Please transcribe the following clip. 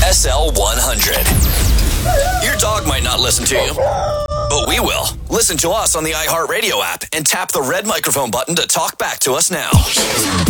SL100. Your dog might not listen to you, but we will. Listen to us on the iHeartRadio app and tap the red microphone button to talk back to us now.